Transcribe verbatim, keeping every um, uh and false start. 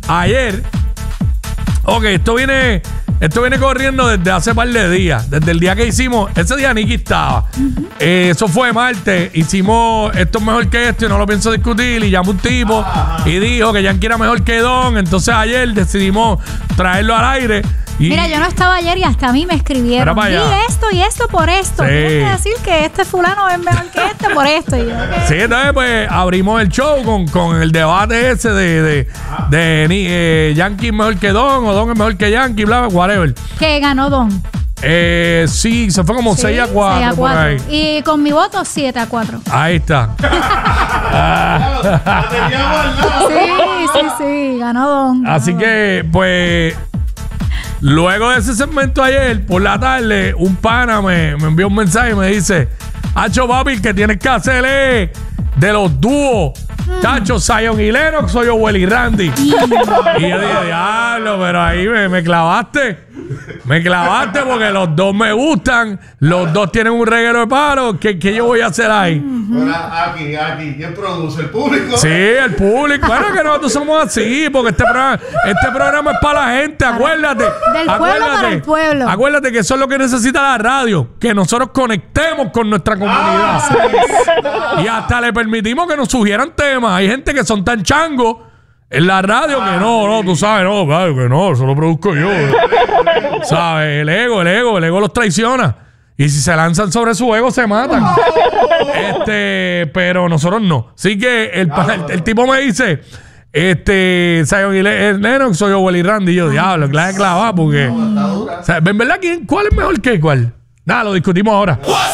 ayer, ok, esto viene, esto viene corriendo desde hace par de días. Desde el día que hicimos, ese día Nicky estaba. Uh-huh. eh, eso fue martes. Hicimos esto es mejor que esto y no lo pienso discutir. Y llamó un tipo uh-huh. y dijo que Yankee era mejor que Don. Entonces ayer decidimos traerlo al aire. Y mira, yo no estaba ayer y hasta a mí me escribieron. Y esto y esto por esto. Sí. Tienes que decir que este fulano es mejor que este por esto. Y yo, okay. Sí, entonces pues abrimos el show con, con el debate ese de, de, de, de eh, Yankee es mejor que Don o Don es mejor que Yankee, bla, bla, whatever. Que ganó Don. Eh, sí, se fue como sí, seis a cuatro por ahí. Y con mi voto siete a cuatro. Ahí está. Sí, sí, sí, ganó Don. Así ganó que, pues, luego de ese segmento ayer, por la tarde, un pana me, me envió un mensaje y me dice: Hacho, papi, que tienes que hacer es de los dúos. Mm. Chacho, Zion y Lennox, soy yo, Welly Randy. Mm. Y yo dije, diablo, pero ahí me, me clavaste. Me clavaste porque los dos me gustan. Los dos tienen un reguero de paro. ¿Qué, qué yo voy a hacer ahí? Bueno, aquí, aquí. ¿Quién produce? ¿El público? Sí, el público. Bueno, que nosotros somos así, porque este programa, este programa es para la gente. Acuérdate. Del acuérdate, pueblo para el pueblo. Acuérdate que eso es lo que necesita la radio. Que nosotros conectemos con nuestra comunidad. Ah, y hasta le permitimos que nos sugieran temas. Hay gente que son tan changos en la radio que no, no, tú sabes, no, claro que no, eso lo produzco yo. ¿Sabes? El ego, el ego, el ego los traiciona. Y si se lanzan sobre su ego, se matan. Este, pero nosotros no. Así que el, el, el tipo me dice, este, Zion y Lennox, soy yo, Welly Randy. Y yo, diablo, clave clavada, porque. O sea, ¿en verdad quién, cuál es mejor que cuál? Nada, lo discutimos ahora.